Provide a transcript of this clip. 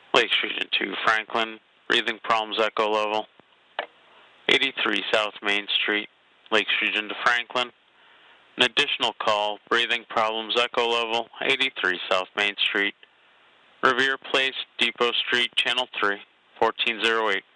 Lakes Region 2, Franklin, breathing problems, echo level. 83 South Main Street, Lakes Region to Franklin. An additional call, breathing problems, echo level, 83 South Main Street. Revere Place, Depot Street, Channel 3, 1408.